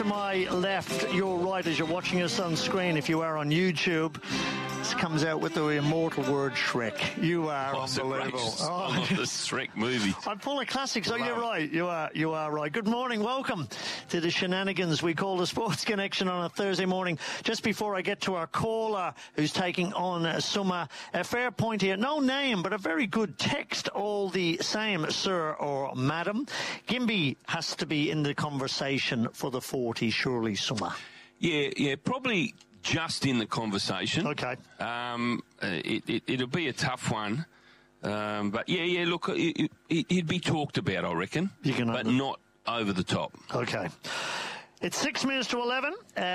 my left, your right as you're watching us on screen. If you are on YouTube, this comes out with the immortal word Shrek. You are unbelievable. I love the Shrek movie. I'm full of classics. Oh, you're right. You are right. Good morning. Welcome to the shenanigans we call the Sports Connection on a Thursday morning. Just before I get to our caller who's taking on Summer, a fair point here. No name, but a very good text all the same, sir or madam. Gimby has to be in the conversation for the 40, surely, Summer. Yeah, probably just in the conversation. Okay. It'll be a tough one. But yeah, look, he'd be talked about, I reckon, but not over the top. Okay. It's 6 minutes to 11.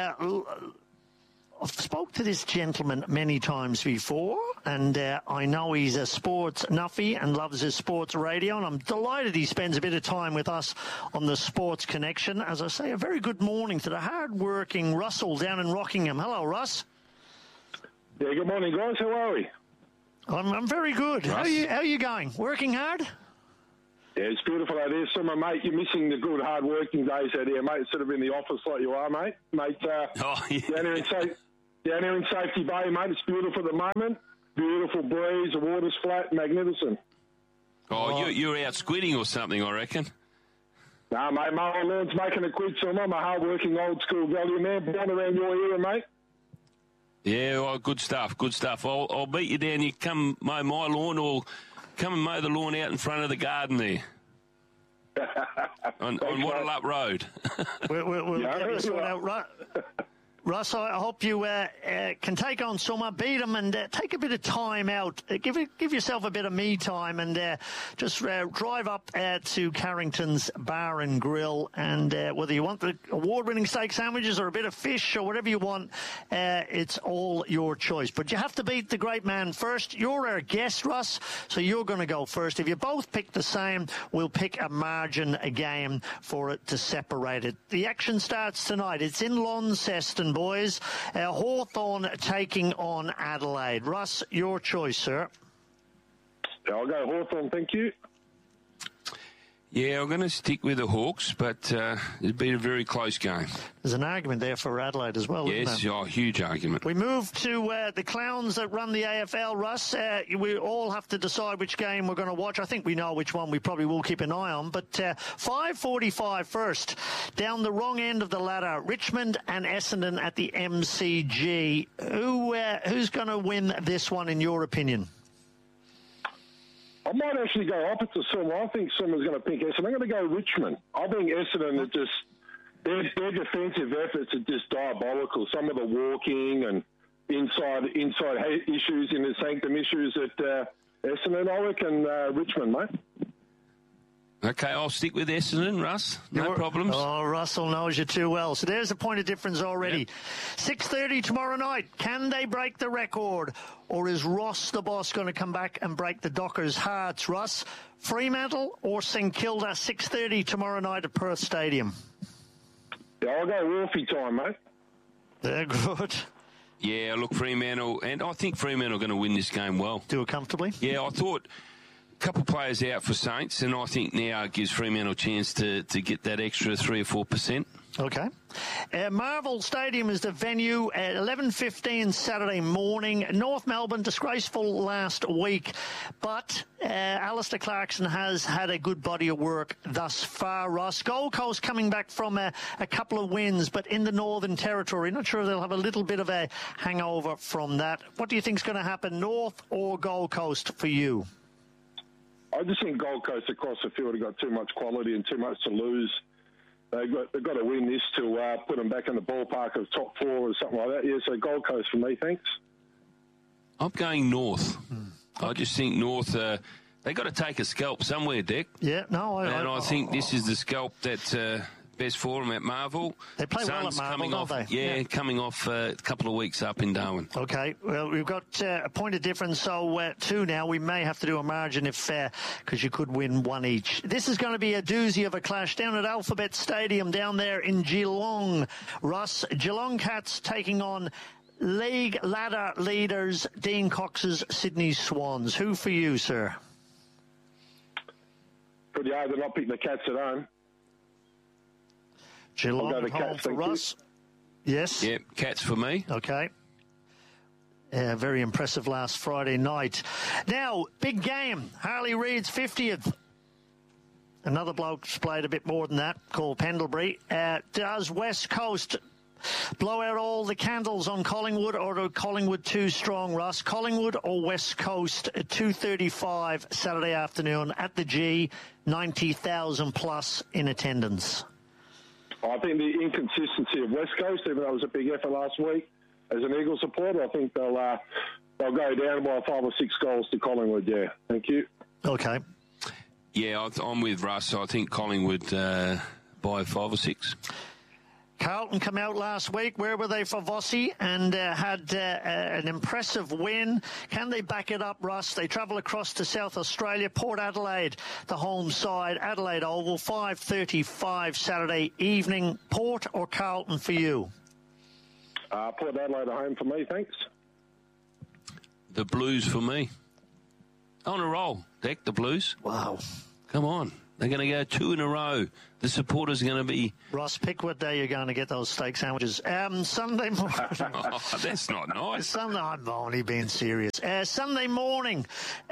I've spoke to this gentleman many times before, and I know he's a sports nuffy and loves his sports radio, and I'm delighted he spends a bit of time with us on the Sports Connection. As I say, a very good morning to the hard-working Russell down in Rockingham. Hello, Russ. Yeah, good morning, guys. How are we? I'm very good. How are you going? Working hard? Yeah, it's beautiful out there. Summer, mate, you're missing the good, hard-working days out here, mate. Instead of in the office like you are, mate. Down here in Safety Bay, mate. It's beautiful at the moment. Beautiful breeze. The water's flat. Magnificent. Oh, you're out squidding or something, I reckon. Nah, mate. My old man's making a quid, Summer. I'm a hard-working, old-school value man. Born around your era, mate. Yeah, well, good stuff. I'll beat you down. You come mow my lawn or come and mow the lawn out in front of the garden there. on Wattle Road. We'll get you sorted out, right? Russ, I hope you can take on Summer, beat him, and take a bit of time out. Give yourself a bit of me time, and just drive up to Carrington's Bar and Grill. And whether you want the award-winning steak sandwiches or a bit of fish or whatever you want, it's all your choice. But you have to beat the great man first. You're our guest, Russ, so you're going to go first. If you both pick the same, we'll pick a margin a game for it to separate it. The action starts tonight. It's in Launceston, boys. Hawthorn taking on Adelaide. Russ, your choice, sir. I'll go Hawthorn, thank you. Yeah, I'm going to stick with the Hawks, but it'd be a very close game. There's an argument there for Adelaide as well, yes, isn't there? Huge argument. We move to the clowns that run the AFL, Russ. We all have to decide which game we're going to watch. I think we know which one we probably will keep an eye on, but 5:45 first. Down the wrong end of the ladder, Richmond and Essendon at the MCG. Who's going to win this one, in your opinion? I might actually go opposite to Summer. I think Summer's going to pick Essendon. I'm going to go Richmond. I think Essendon are just their defensive efforts are just diabolical. Some of the walking and inside issues in the sanctum issues at Essendon. I reckon Richmond, mate. Okay, I'll stick with Essendon, Russ. No problems. Oh, Russell knows you too well. So there's a point of difference already. Yep. 6:30 tomorrow night. Can they break the record? Or is Ross the boss going to come back and break the Dockers' hearts, Russ? Fremantle or St Kilda? 6:30 tomorrow night at Perth Stadium. Yeah, I'll go Wolfie time, mate. They're good. Yeah, look, Fremantle, and I think Fremantle are going to win this game well. Do it comfortably? Yeah, I thought couple of players out for Saints, and I think now it gives Fremantle a chance to get that extra 3 or 4%. Okay. Marvel Stadium is the venue at 11:15 Saturday morning. North Melbourne, disgraceful last week, but Alistair Clarkson has had a good body of work thus far, Ross. Gold Coast coming back from a couple of wins, but in the Northern Territory. Not sure they'll have a little bit of a hangover from that. What do you think is going to happen, North or Gold Coast, for you? I just think Gold Coast across the field have got too much quality and too much to lose. They've got to win this to put them back in the ballpark of top 4 or something like that. Yeah, so Gold Coast for me, thanks. I'm going North. I just think North, they got to take a scalp somewhere, Dick. Yeah, no. I think this is the scalp that best for them at Marvel. They play well at Marvel, don't they? Yeah, coming off a couple of weeks up in Darwin. Okay, well, we've got a point of difference, so 2 now. We may have to do a margin if because you could win 1 each. This is going to be a doozy of a clash down at Alphabet Stadium down there in Geelong. Russ, Geelong Cats taking on league ladder leaders Dean Cox's Sydney Swans. Who for you, sir? Pretty hard to not pick the Cats at home. Geelong I'll go at the home Cats, for thank Russ. Yes. Yep, Cats for me. Okay. Very impressive last Friday night. Now, big game. Harley Reid's 50th. Another bloke's played a bit more than that, called Pendlebury. Does West Coast blow out all the candles on Collingwood, or are Collingwood too strong, Russ? Collingwood or West Coast at 2:35 Saturday afternoon at the G, 90,000 plus in attendance? I think the inconsistency of West Coast, even though it was a big effort last week, as an Eagles supporter, I think they'll go down by 5 or 6 goals to Collingwood, yeah. Thank you. Okay. Yeah, I'm with Russ. I think Collingwood by 5 or 6. Carlton come out last week. Where were they for Vossi? And had an impressive win. Can they back it up, Russ? They travel across to South Australia. Port Adelaide, the home side. Adelaide Oval, 5:35 Saturday evening. Port or Carlton for you? Port Adelaide at home for me, thanks. The Blues for me. On a roll, Deck, the Blues. Wow. Come on. They're going to go 2 in a row. The supporters are going to be... Ross, pick what day you're going to get those steak sandwiches. Sunday morning. Oh, that's not nice. Sunday, I'm only being serious. Sunday morning,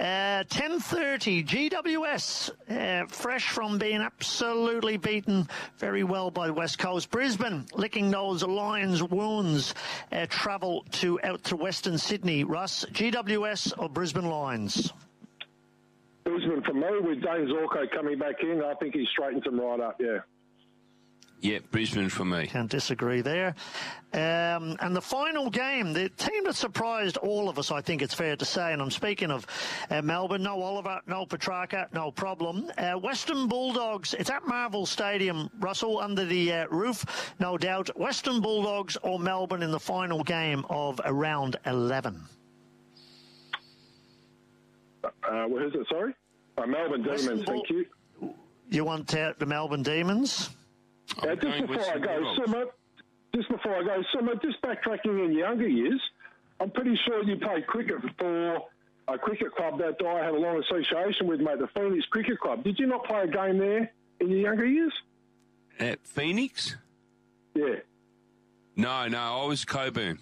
10:30, GWS, fresh from being absolutely beaten very well by West Coast. Brisbane, licking those Lions' wounds, travel out to Western Sydney. Russ, GWS or Brisbane Lions? Brisbane for me, with Dane Zorko coming back in, I think he straightens them right up, yeah. Yeah, Brisbane for me. Can't disagree there. And the final game, the team that surprised all of us, I think it's fair to say, and I'm speaking of Melbourne, no Oliver, no Petrarca, no problem. Western Bulldogs, it's at Marvel Stadium, Russell, under the roof, no doubt. Western Bulldogs or Melbourne in the final game of round 11? What is it, sorry? Melbourne Demons, thank you. You want the Melbourne Demons? Just before I go, Summer, just backtracking in younger years, I'm pretty sure you played cricket for a cricket club that I had a long association with, mate, the Phoenix Cricket Club. Did you not play a game there in your younger years? At Phoenix? Yeah. No, I was Coburn.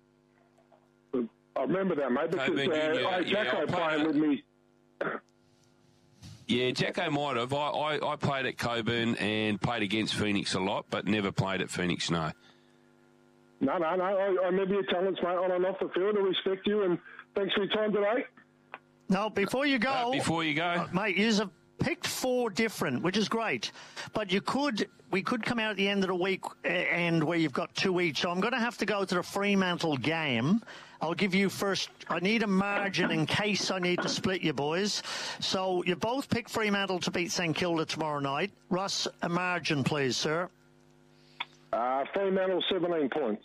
I remember that, mate, because I had Jacko playing with me. Yeah, Jacko might have. I played at Coburn and played against Phoenix a lot, but never played at Phoenix, no. No. I remember your talents, mate, on and off the field. I respect you, and thanks for your time today. No, before you go, mate, you have picked 4 different, which is great. But we could come out at the end of the week and where you've got 2 each. So I'm going to have to go to the Fremantle game. I'll give you first. I need a margin in case I need to split you, boys. So you both pick Fremantle to beat St Kilda tomorrow night. Russ, a margin, please, sir. Fremantle, 17 points.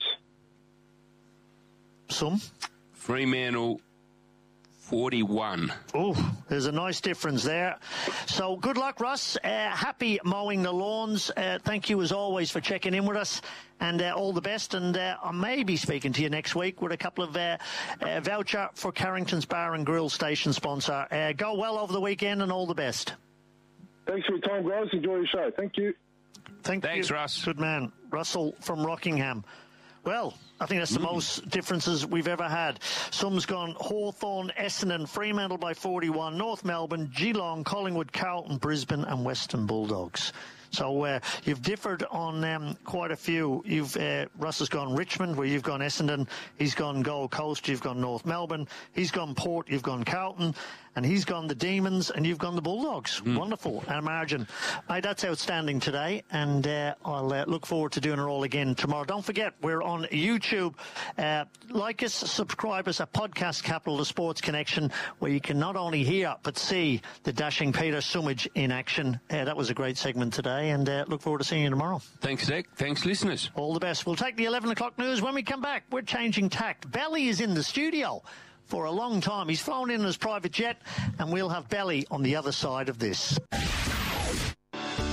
Some? Fremantle, 41. Oh, there's a nice difference there. So good luck, Russ. Happy mowing the lawns. Thank you, as always, for checking in with us. And all the best. And I may be speaking to you next week with a couple of voucher for Carrington's Bar and Grill station sponsor. Go well over the weekend and all the best. Thanks for your time, guys. Enjoy your show. Thank you. Thanks, Russ. Good man. Russell from Rockingham. Well, I think that's the most differences we've ever had. Some's gone Hawthorn, Essendon, Fremantle by 41, North Melbourne, Geelong, Collingwood, Carlton, Brisbane and Western Bulldogs. So you've differed on quite a few. Russ has gone Richmond, where you've gone Essendon. He's gone Gold Coast, you've gone North Melbourne. He's gone Port, you've gone Carlton. And he's gone the Demons, and you've gone the Bulldogs. Wonderful. And a margin. Mate, that's outstanding today, and I'll look forward to doing it all again tomorrow. Don't forget, we're on YouTube. Like us, subscribe us at Podcast Capital, the Sports Connection, where you can not only hear but see the dashing Peter Sumage in action. That was a great segment today, and look forward to seeing you tomorrow. Thanks, Dick. Thanks, listeners. All the best. We'll take the 11 o'clock news. When we come back, we're changing tack. Belly is in the studio for a long time. He's flown in his private jet, and we'll have Belly on the other side of this.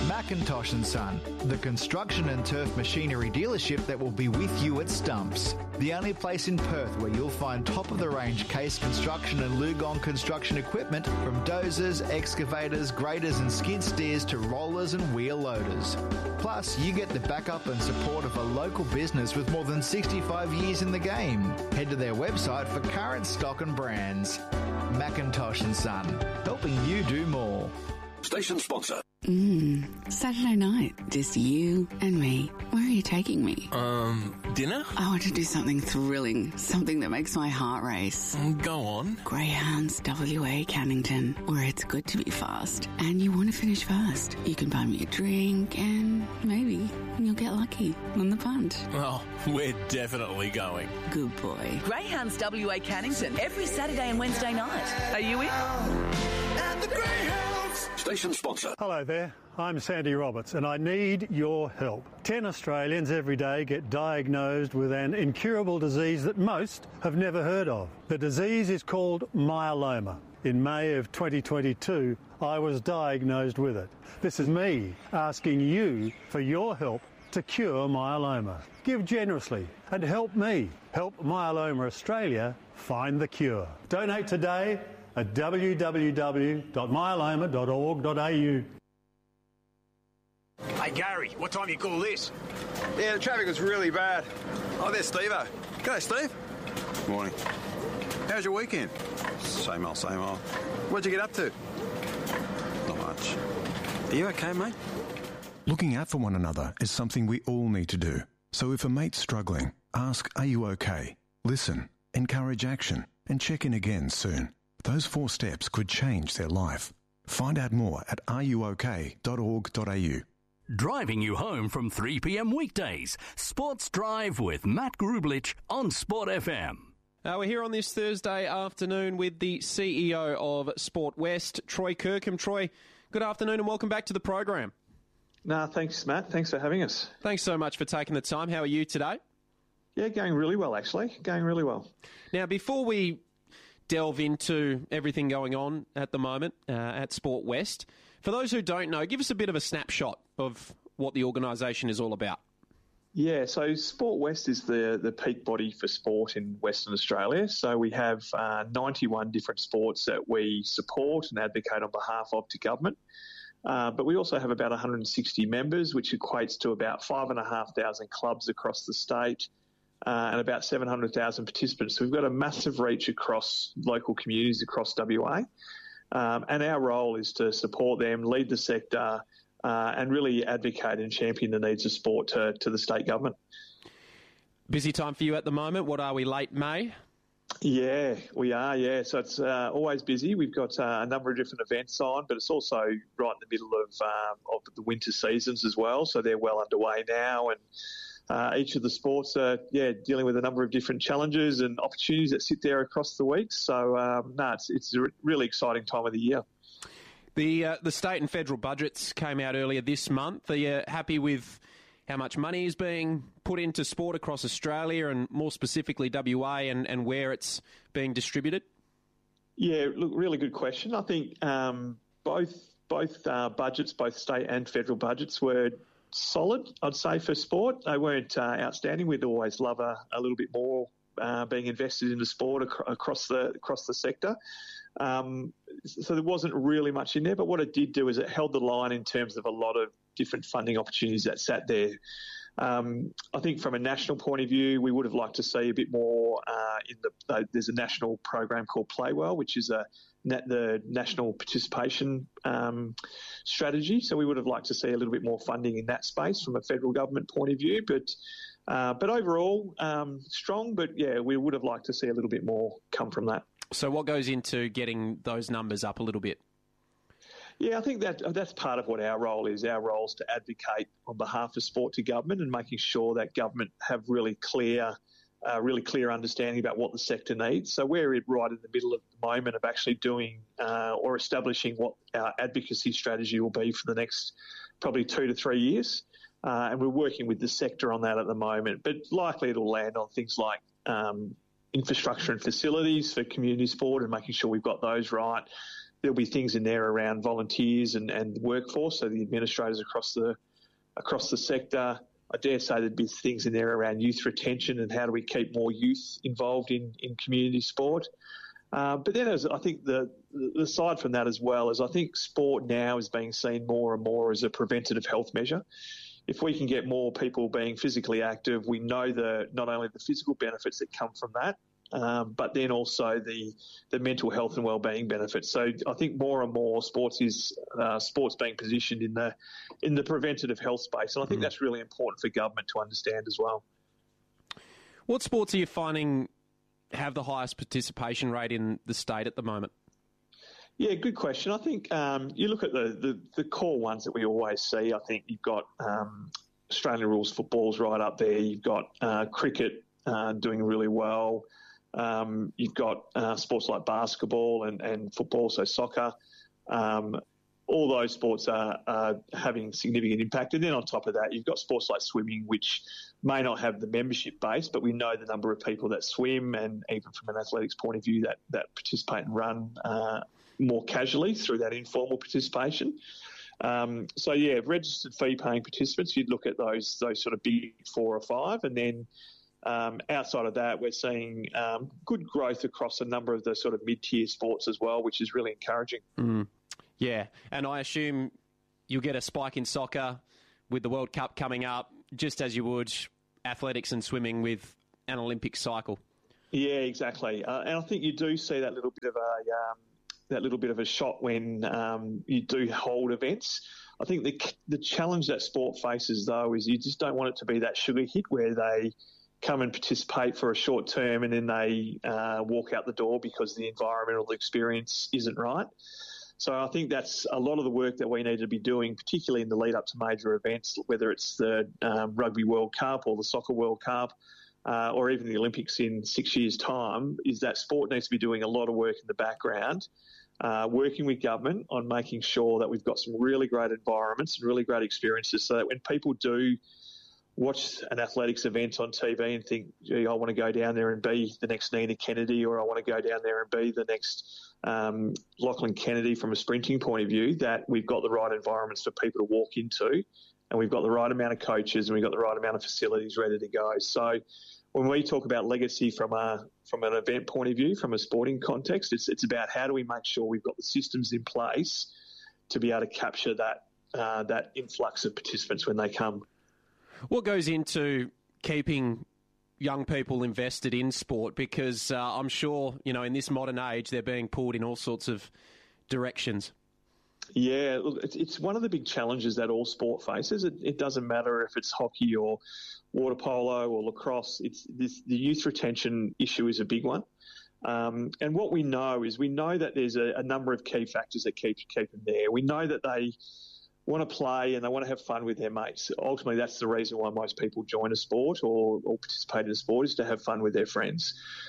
Macintosh & Son, the construction and turf machinery dealership that will be with you at Stumps. The only place in Perth where you'll find top-of-the-range Case Construction and Lugon construction equipment, from dozers, excavators, graders and skid steers to rollers and wheel loaders. Plus, you get the backup and support of a local business with more than 65 years in the game. Head to their website for current stock and brands. Macintosh & Son, helping you do more. Station sponsor. Saturday night, just you and me. Where are you taking me? Dinner? I want to do something thrilling, something that makes my heart race. Go on. Greyhounds WA Cannington, where it's good to be fast. And you want to finish first. You can buy me a drink and maybe you'll get lucky on the punt. Oh, we're definitely going. Good boy. Greyhounds WA Cannington, every Saturday and Wednesday night. Are you in? At the Greyhounds. Station sponsor. Hello there, I'm Sandy Roberts and I need your help. 10 Australians every day get diagnosed with an incurable disease that most have never heard of. The disease is called myeloma. In May of 2022, I was diagnosed with it. This is me asking you for your help to cure myeloma. Give generously and help me. Help Myeloma Australia find the cure. Donate today at www.myeloma.org.au. Hey, Gary, what time you call this? Yeah, the traffic was really bad. Oh, there's Steve-o. G'day, Steve. Morning. How's your weekend? Same old, same old. What'd you get up to? Not much. Are you okay, mate? Looking out for one another is something we all need to do. So if a mate's struggling, ask, are you okay? Listen, encourage action, and check in again soon. Those 4 steps could change their life. Find out more at ruok.org.au. Driving you home from 3 p.m. weekdays. Sports Drive with Matt Grublich on Sport FM. We're here on this Thursday afternoon with the CEO of Sport West, Troy Kirkham. Troy, good afternoon and welcome back to the program. Thanks, Matt. Thanks for having us. Thanks so much for taking the time. How are you today? Yeah, going really well, actually. Going really well. Now, before we delve into everything going on at the moment at Sport West, for those who don't know, give us a bit of a snapshot of what the organisation is all about. Yeah, so Sport West is the peak body for sport in Western Australia. So we have 91 different sports that we support and advocate on behalf of to government. But we also have about 160 members, which equates to about 5,500 clubs across the state and about 700,000 participants. So we've got a massive reach across local communities across WA. And our role is to support them, lead the sector, and really advocate and champion the needs of sport to the state government. Busy time for you at the moment. What are we, late May? Yeah, we are, yeah. So it's always busy. We've got a number of different events on, but it's also right in the middle of the winter seasons as well. So they're well underway now, and each of the sports are, dealing with a number of different challenges and opportunities that sit there across the week. So, it's a really exciting time of the year. The state and federal budgets came out earlier this month. Are you happy with how much money is being put into sport across Australia and more specifically WA and where it's being distributed? Yeah, look, really good question. I think both budgets, both state and federal budgets, were solid, I'd say, for sport. They weren't outstanding. We'd always love a little bit more being invested into sport across the sector. So there wasn't really much in there, but what it did do is it held the line in terms of a lot of different funding opportunities that sat there. I think from a national point of view, we would have liked to see a bit more there's a national program called Playwell, which is the national participation strategy. So we would have liked to see a little bit more funding in that space from a federal government point of view. But overall, strong. But yeah, we would have liked to see a little bit more come from that. So what goes into getting those numbers up a little bit? Yeah, I think that's part of what our role is. Our role is to advocate on behalf of sport to government and making sure that government have really clear understanding about what the sector needs. So we're right in the middle at the moment of actually doing or establishing what our advocacy strategy will be for the next probably 2 to 3 years. And we're working with the sector on that at the moment. But likely it'll land on things like infrastructure and facilities for community sport and making sure we've got those right. there'll be things in there around volunteers and workforce, so the administrators across the sector. I dare say there'd be things in there around youth retention and how do we keep more youth involved in community sport. But then I think the side from that as well is I think sport now is being seen more and more as a preventative health measure. If we can get more people being physically active, we know not only the physical benefits that come from that, but then also the mental health and wellbeing benefits. So I think more and more sports being positioned in the preventative health space, and I think that's really important for government to understand as well. What sports are you finding have the highest participation rate in the state at the moment? Yeah, good question. I think you look at the core ones that we always see. I think you've got Australian rules football's right up there. You've got cricket doing really well. You've got sports like basketball and football, so soccer. All those sports are having significant impact. And then on top of that, you've got sports like swimming, which may not have the membership base, but we know the number of people that swim, and even from an athletics point of view that participate and run more casually through that informal participation. So, yeah, registered fee-paying participants, you'd look at those sort of big 4 or 5, and then outside of that, we're seeing good growth across a number of the sort of mid-tier sports as well, which is really encouraging. Yeah, and I assume you'll get a spike in soccer with the World Cup coming up, just as you would athletics and swimming with an Olympic cycle. Yeah, exactly. And I think you do see that little bit of a shot when you do hold events. I think the challenge that sport faces, though, is you just don't want it to be that sugar hit where they come and participate for a short term and then they walk out the door because the environmental experience isn't right. So I think that's a lot of the work that we need to be doing, particularly in the lead up to major events, whether it's the Rugby World Cup or the Soccer World Cup or even the Olympics in 6 years' time, is that sport needs to be doing a lot of work in the background, working with government on making sure that we've got some really great environments and really great experiences so that when people do watch an athletics event on TV and think, gee, I want to go down there and be the next Nina Kennedy, or I want to go down there and be the next Lachlan Kennedy from a sprinting point of view, that we've got the right environments for people to walk into, and we've got the right amount of coaches and we've got the right amount of facilities ready to go. So when we talk about legacy from an event point of view, from a sporting context, it's about how do we make sure we've got the systems in place to be able to capture that influx of participants when they come. What goes into keeping young people invested in sport? Because I'm sure, in this modern age, they're being pulled in all sorts of directions. Yeah, look, it's one of the big challenges that all sport faces. It doesn't matter if it's hockey or water polo or lacrosse. The youth retention issue is a big one. And what we know that there's a number of key factors that keep them there. We know that they want to play and they want to have fun with their mates. Ultimately, that's the reason why most people join a sport or participate in a sport, is to have fun with their friends.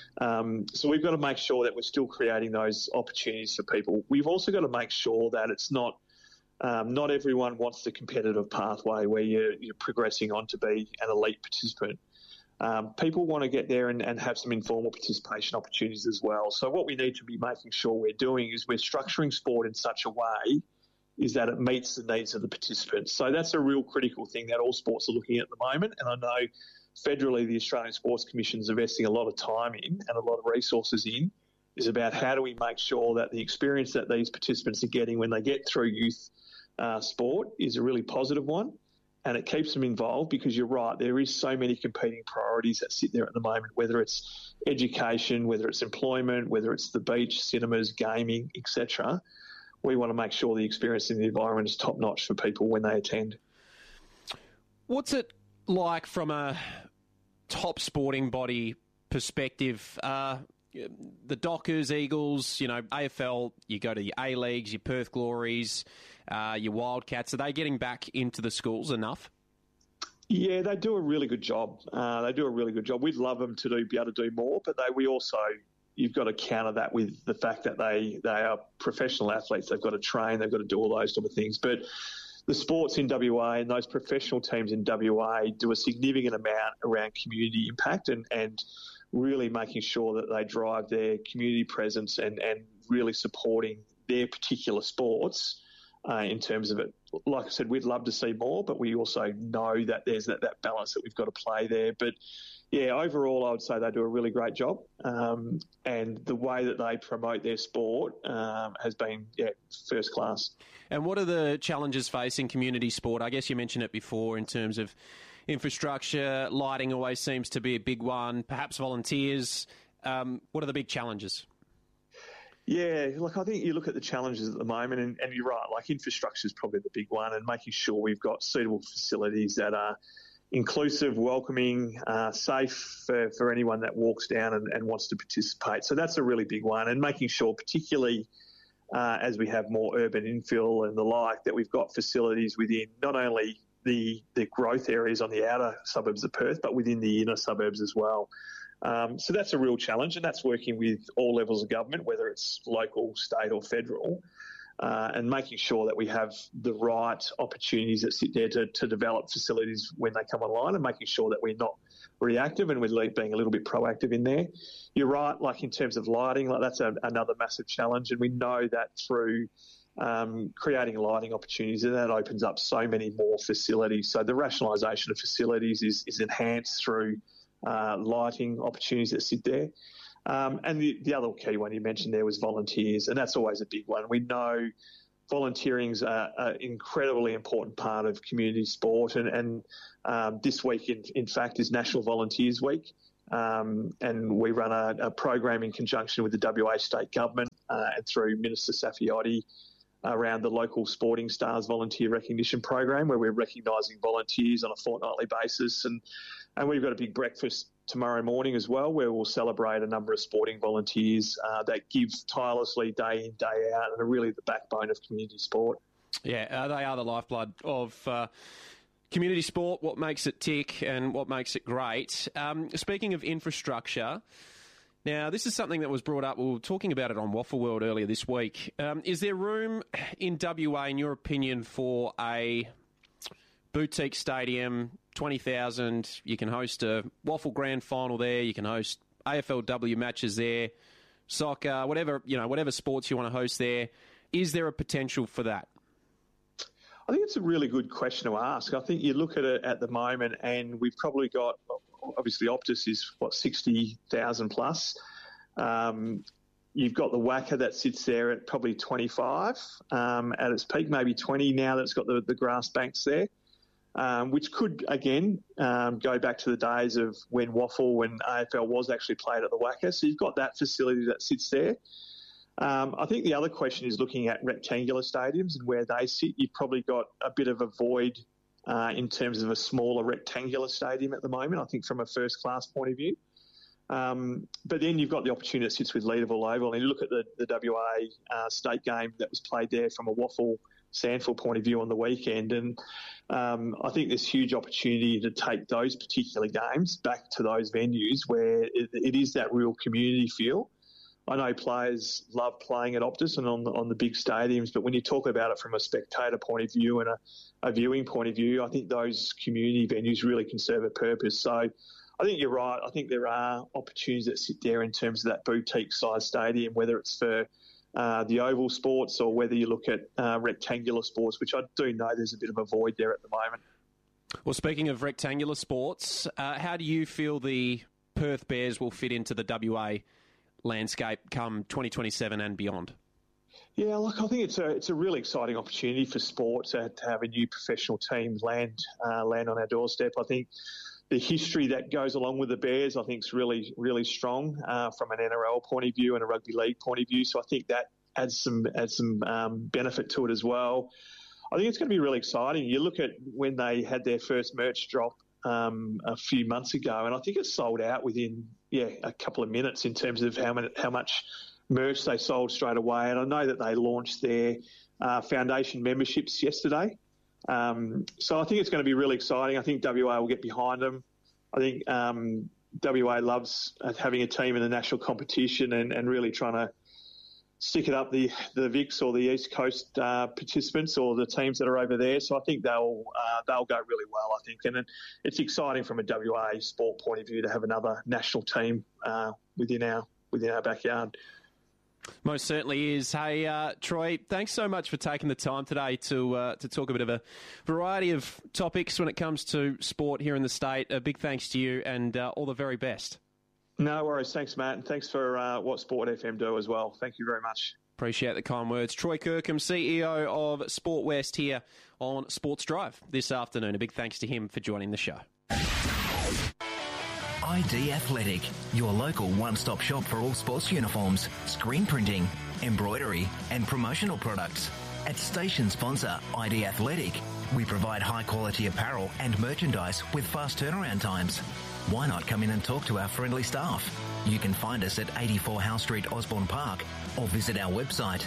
So we've got to make sure that we're still creating those opportunities for people. We've also got to make sure that it's not everyone wants the competitive pathway where you're progressing on to be an elite participant. People want to get there and have some informal participation opportunities as well. So what we need to be making sure we're doing is we're structuring sport in such a way is that it meets the needs of the participants. So that's a real critical thing that all sports are looking at the moment. And I know federally the Australian Sports Commission is investing a lot of time in and a lot of resources in, is about how do we make sure that the experience that these participants are getting when they get through youth sport is a really positive one, and it keeps them involved, because you're right, there is so many competing priorities that sit there at the moment, whether it's education, whether it's employment, whether it's the beach, cinemas, gaming, etc. We want to make sure the experience in the environment is top-notch for people when they attend. What's it like from a top sporting body perspective? The Dockers, Eagles, AFL, you go to the A-Leagues, your Perth Glories, your Wildcats. Are they getting back into the schools enough? Yeah, they do a really good job. We'd love them to be able to do more, but you've got to counter that with the fact that they are professional athletes. They've got to train. They've got to do all those sort of things. But the sports in WA and those professional teams in WA do a significant amount around community impact and really making sure that they drive their community presence and really supporting their particular sports in terms of it. Like I said, we'd love to see more, but we also know that there's that balance that we've got to play there. But, yeah, overall I would say they do a really great job, and the way that they promote their sport has been, first class. And what are the challenges facing community sport? I guess you mentioned it before in terms of infrastructure, lighting always seems to be a big one, perhaps volunteers. What are the big challenges? Yeah, look, I think you look at the challenges at the moment, and you're right, like infrastructure is probably the big one, and making sure we've got suitable facilities that are inclusive, welcoming, safe for anyone that walks down and wants to participate. So that's a really big one, and making sure particularly as we have more urban infill and the like, that we've got facilities within not only the growth areas on the outer suburbs of Perth, but within the inner suburbs as well. So that's a real challenge, and that's working with all levels of government, whether it's local, state or federal, and making sure that we have the right opportunities that sit there to develop facilities when they come online, and making sure that we're not reactive and we're being a little bit proactive in there. You're right, like in terms of lighting, like that's another massive challenge, and we know that through creating lighting opportunities, and that opens up so many more facilities. So the rationalisation of facilities is enhanced through lighting opportunities that sit there. And the other key one you mentioned there was volunteers, and that's always a big one. We know volunteering is an incredibly important part of community sport, and this week, in fact, is National Volunteers Week, and we run a program in conjunction with the WA State Government and through Minister Saffioti around the local Sporting Stars Volunteer Recognition Program, where we're recognising volunteers on a fortnightly basis, and we've got a big breakfast tomorrow morning as well, where we'll celebrate a number of sporting volunteers that give tirelessly day in, day out, and are really the backbone of community sport. Yeah, they are the lifeblood of community sport, what makes it tick and what makes it great. Speaking of infrastructure, now this is something that was brought up, we were talking about it on Waffle World earlier this week. Is there room in WA, in your opinion, for a boutique stadium, 20,000, you can host a Waffle Grand Final there, you can host AFLW matches there, soccer, whatever sports you want to host there. Is there a potential for that? I think it's a really good question to ask. I think you look at it at the moment, and we've probably got, obviously Optus is, 60,000 plus. You've got the WACA that sits there at probably 25 at its peak, maybe 20 now that it's got the grass banks there. Which could, again, go back to the days of when Waffle and AFL was actually played at the WACA. So you've got that facility that sits there. I think the other question is looking at rectangular stadiums and where they sit. You've probably got a bit of a void in terms of a smaller rectangular stadium at the moment, I think, from a first-class point of view. But then you've got the opportunity that sits with Leederville Oval. And you look at the WA state game that was played there from a Waffle Sandford point of view on the weekend, and I think there's huge opportunity to take those particular games back to those venues where it is that real community feel. I know players love playing at Optus and on the big stadiums, but when you talk about it from a spectator point of view and a viewing point of view, I think those community venues really can serve a purpose. So I think you're right. I think there are opportunities that sit there in terms of that boutique-sized stadium, whether it's for the oval sports or whether you look at rectangular sports, which I do know there's a bit of a void there at the moment. Well, speaking of rectangular sports, how do you feel the Perth Bears will fit into the WA landscape come 2027 and beyond? Yeah, look, I think it's a really exciting opportunity for sport to have a new professional team land on our doorstep. I think the history that goes along with the Bears, I think, is really, really strong from an NRL point of view and a rugby league point of view. So I think that adds some benefit to it as well. I think it's going to be really exciting. You look at when they had their first merch drop a few months ago, and I think it sold out within a couple of minutes in terms of how much merch they sold straight away. And I know that they launched their foundation memberships yesterday. So I think it's going to be really exciting. I think WA will get behind them. I think WA loves having a team in the national competition and really trying to stick it up the Vics or the East Coast participants or the teams that are over there. So I think they'll go really well, I think. And it's exciting from a WA sport point of view to have another national team within our backyard. Most certainly is. Hey, Troy, thanks so much for taking the time today to talk a bit of a variety of topics when it comes to sport here in the state. A big thanks to you and all the very best. No worries. Thanks, Matt, and thanks for what Sport FM do as well. Thank you very much. Appreciate the kind words. Troy Kirkham, CEO of Sport West here on Sports Drive this afternoon. A big thanks to him for joining the show. ID Athletic, your local one-stop shop for all sports uniforms, screen printing, embroidery and promotional products. At station sponsor ID Athletic, we provide high-quality apparel and merchandise with fast turnaround times. Why not come in and talk to our friendly staff? You can find us at 84 Howe Street, Osborne Park, or visit our website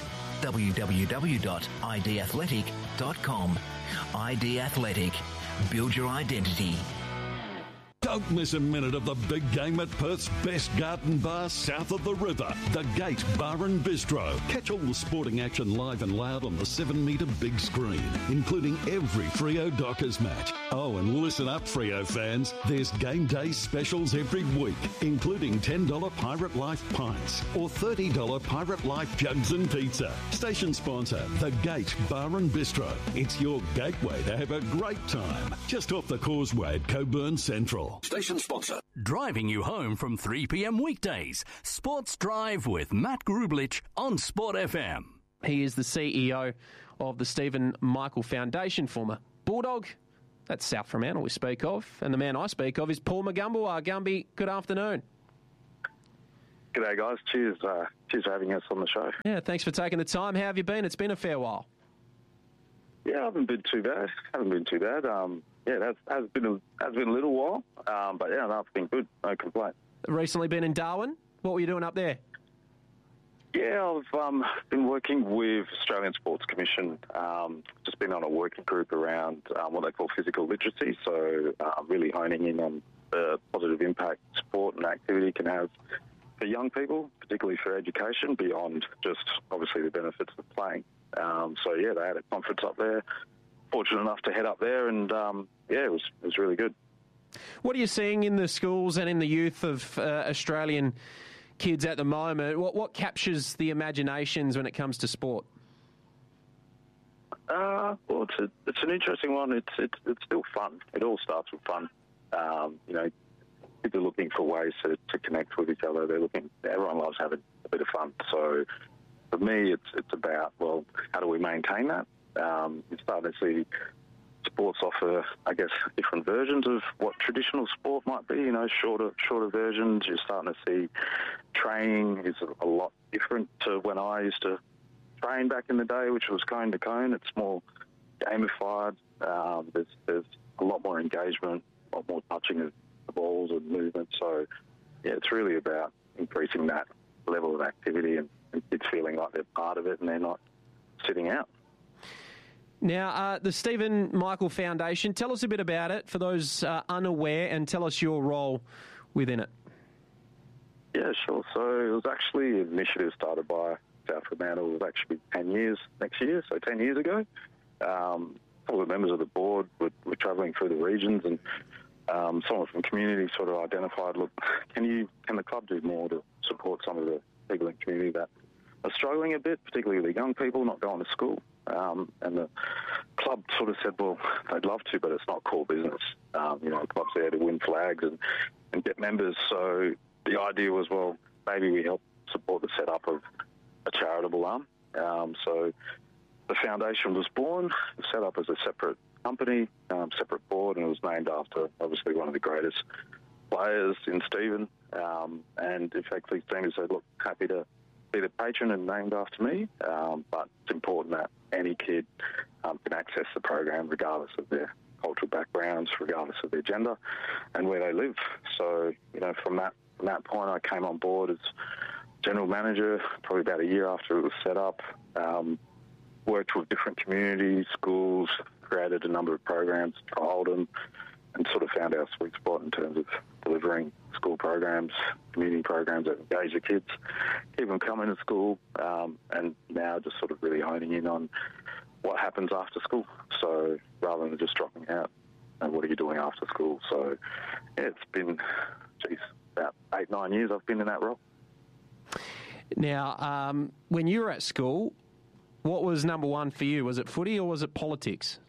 www.idathletic.com. ID Athletic. Build your identity. Don't miss a minute of the big game at Perth's best garden bar south of the river, The Gate Bar and Bistro. Catch all the sporting action live and loud on the 7-metre big screen, including every Freo Dockers match. Oh, and listen up, Freo fans. There's game day specials every week, including $10 Pirate Life pints or $30 Pirate Life jugs and pizza. Station sponsor, The Gate Bar and Bistro. It's your gateway to have a great time. Just off the causeway at Coburn Central. Station sponsor. Driving you home from 3 p.m. weekdays. Sports Drive with Matt Grublich on Sport FM. He is the CEO of the Stephen Michael Foundation, former Bulldog. That's South Fremantle we speak of. And the man I speak of is Paul Magumboa. Gumby, good afternoon. G'day, guys. Cheers for having us on the show. Yeah, thanks for taking the time. How have you been? It's been a fair while. Yeah, I haven't been too bad. That has been a little while. But yeah, no, it's been good. No complaint. Recently been in Darwin. What were you doing up there? Yeah, I've been working with Australian Sports Commission. Just been on a working group around what they call physical literacy. So really honing in on the positive impact sport and activity can have for young people, particularly for education, beyond just obviously the benefits of playing. They had a conference up there. Fortunate enough to head up there, and it was really good. What are you seeing in the schools and in the youth of Australian kids at the moment? What captures the imaginations when it comes to sport? Well, it's an interesting one. It's still fun. It all starts with fun. Kids are looking for ways to connect with each other. Everyone loves having a bit of fun. So for me, it's about, well, how do we maintain that? You're starting to see sports offer, I guess, different versions of what traditional sport might be, shorter versions. You're starting to see training is a lot different to when I used to train back in the day, which was cone to cone. It's more gamified. There's a lot more engagement, a lot more touching of the balls and movement. So, yeah, it's really about increasing that level of activity and kids feeling like they're part of it and they're not sitting out. Now, the Stephen Michael Foundation, tell us a bit about it for those unaware and tell us your role within it. Yeah, sure. So it was actually an initiative started by South Fremantle. It was actually 10 years next year, so 10 years ago. A couple of members of the board were travelling through the regions and someone from community sort of identified, look, can the club do more to support some of the people in the community that are struggling a bit, particularly the young people not going to school? And the club sort of said, well, they'd love to, but it's not core business. The club's there to win flags and get members. So the idea was, well, maybe we help support the setup of a charitable arm. So the foundation was born, set up as a separate company, separate board, and it was named after, obviously, one of the greatest players in Stephen. And effectively, Stephen said, look, happy to be the patron and named after me, but it's important that any kid can access the program regardless of their cultural backgrounds, regardless of their gender and where they live. So, from that point, I came on board as general manager probably about a year after it was set up, worked with different communities, schools, created a number of programs, trialled them, and sort of found our sweet spot in terms of delivering school programs, community programs that engage the kids, keep them coming to school, and now just sort of really honing in on what happens after school. So rather than just dropping out, what are you doing after school? So yeah, it's been, about 8-9 years I've been in that role. Now, when you were at school, what was number one for you? Was it footy or was it politics?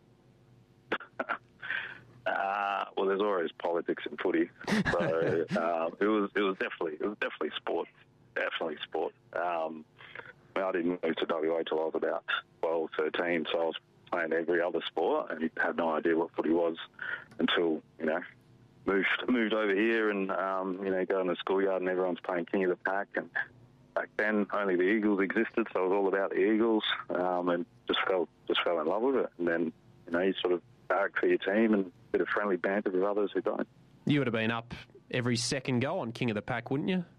Well, there's always politics in footy, so it was definitely sport. Definitely sport. I didn't move to WA till I was about 12, 13, so I was playing every other sport and had no idea what footy was until moved over here and go in the schoolyard and everyone's playing King of the Pack, and back then only the Eagles existed, so it was all about the Eagles, and just fell in love with it. And then you sort of barrack for your team and a bit of friendly banter with others who don't. You would have been up every second go on King of the Pack, wouldn't you?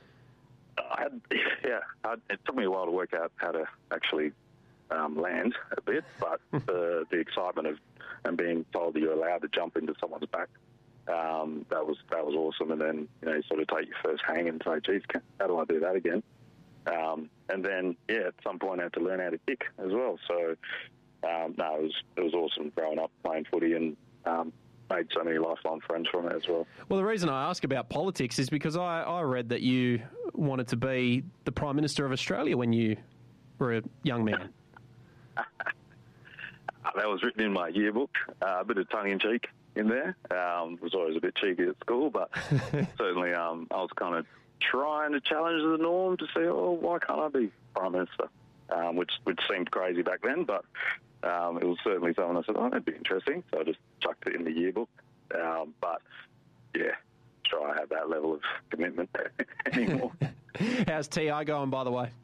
It took me a while to work out how to actually land a bit, but the excitement of and being told that you're allowed to jump into someone's back, that was awesome. And then you sort of take your first hang and say, "Geez, how do I do that again?" And then at some point I had to learn how to kick as well. So it was awesome growing up playing footy and made so many lifelong friends from it as well. Well, the reason I ask about politics is because I read that you wanted to be the Prime Minister of Australia when you were a young man. That was written in my yearbook, a bit of tongue-in-cheek in there. It was always a bit cheeky at school, but certainly I was kind of trying to challenge the norm to say, why can't I be Prime Minister? Which seemed crazy back then, but it was certainly something I said, that'd be interesting. So I just chucked it in the yearbook. But, try to have that level of commitment anymore. How's TI going, by the way?